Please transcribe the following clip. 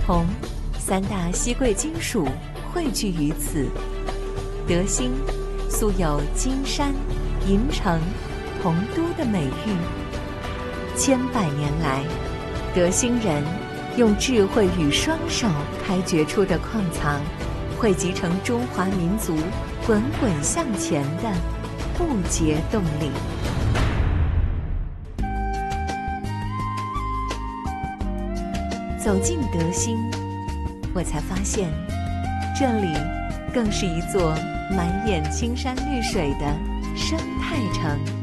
铜、三大稀贵金属汇聚于此。德兴素有金山、银城、铜都的美誉。千百年来，德兴人用智慧与双手开掘出的矿藏，汇集成中华民族滚滚向前的不竭动力。走进德兴，我才发现，这里更是一座满眼青山绿水的生态城。